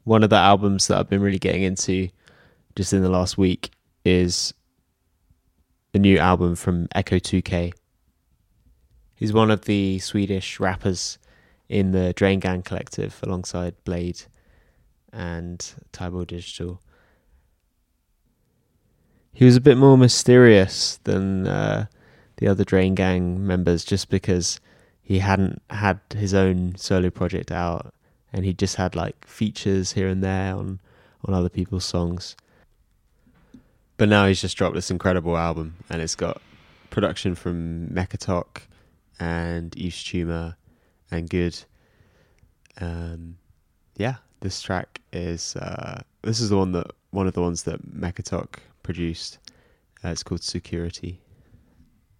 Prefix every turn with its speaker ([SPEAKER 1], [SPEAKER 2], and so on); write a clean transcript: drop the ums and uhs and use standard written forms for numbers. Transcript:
[SPEAKER 1] One of the albums that I've been really getting into just in the last week is a new album from Echo 2K. He's one of the Swedish rappers in the Drain Gang collective alongside Blade and Tybo Digital. He was a bit more mysterious than the other Drain Gang members just because he hadn't had his own solo project out, and he just had like features here and there on other people's songs. But now he's just dropped this incredible album, and it's got production from Mekatok and East Tumor and Good. This track is this is one of the ones that Mekatok produced. It's called Security.